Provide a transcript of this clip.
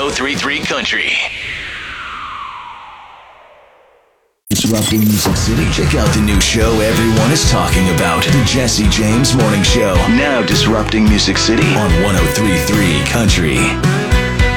1033 Country. Disrupting Music City. Check out the new show everyone is talking about. The Jesse James Morning Show. Now disrupting Music City on 1033 Country.